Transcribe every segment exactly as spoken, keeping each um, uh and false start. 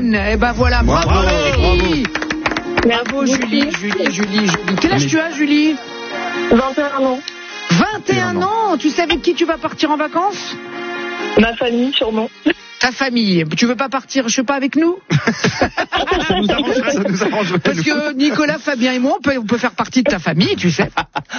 semaine. Et ben voilà, bravo, Bravo, Julie. Merci Bravo beaucoup. Julie, Julie, Julie, Julie. Quel âge tu as, Julie? vingt et un ans. vingt et un ans. Tu sais avec qui tu vas partir en vacances? Ma famille, sûrement. Ta famille. Tu veux pas partir, je sais pas, avec nous? Ça nous arrangerait, ça nous arrangerait. Parce que Nicolas, Fabien et moi, on peut, on peut faire partie de ta famille, tu sais.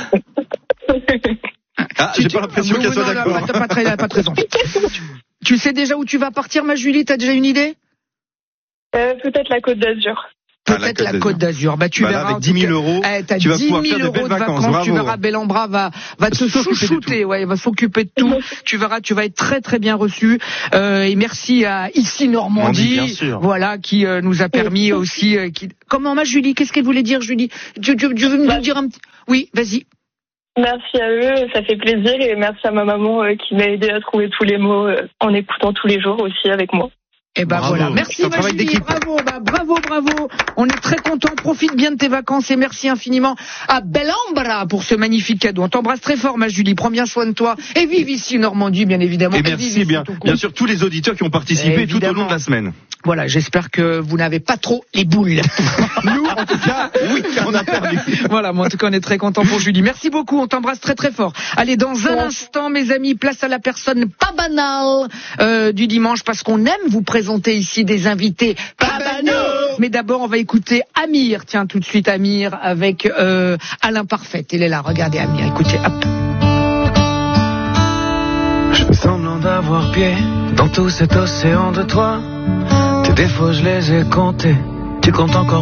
Ah, Tu- j'ai tu- pas l'impression Oui, qu'elle oui, soit non, d'accord. non, T'as pas très, pas très envie. Tu sais déjà où tu vas partir, ma Julie? T'as déjà une idée? Euh, peut-être la Côte d'Azur. Ah, la Peut-être Côte la Côte d'Azur. Bah, tu Bah là, verras. avec en dix tout mille cas. euros, Eh, t'as tu vas dix pouvoir mille faire de euros belles de vacances, vacances. bravo. Tu verras, Bellambra va, va te S'occuper de chouchouter. Ouais, il va s'occuper de tout. Tu verras, tu vas être très, très bien reçu. Euh, et merci à Ici Normandie. Bien sûr. Voilà, qui euh, nous a permis aussi, euh, qui... Comment, ma Julie? Qu'est-ce qu'elle voulait dire, Julie? Tu, tu, tu veux me Bah, dire un petit... Oui, vas-y. Merci à eux, ça fait plaisir. Et merci à ma maman euh, qui m'a aidé à trouver tous les mots euh, en écoutant tous les jours aussi avec moi. Eh ben Bravo. voilà, merci C'est un ma travail Julie, d'équipe. bravo, bah, bravo, bravo. On est très contents, profite bien de tes vacances et merci infiniment à Bellambra pour ce magnifique cadeau. On t'embrasse très fort ma Julie, prends bien soin de toi et vive ici Normandie bien évidemment. Et vive merci ici, bien, tout court. bien sûr tous les auditeurs qui ont participé Évidemment. tout au long de la semaine. Voilà, j'espère que vous n'avez pas trop les boules. Nous, en tout cas, oui, on a perdu. Voilà, mais en tout cas on est très contents pour Julie. Merci beaucoup, on t'embrasse très très fort. Allez, dans un Ouais. instant mes amis, place à la personne pas banale euh, du dimanche parce qu'on aime vous présenter ici des invités pas banaux. Mais d'abord on va écouter Amir, tiens tout de suite Amir avec euh, Alain Parfait. Il est là, regardez Amir, écoutez, hop. Je fais semblant d'avoir pied dans tout cet océan de toi. Tes défauts je les ai comptés. Tu comptes encore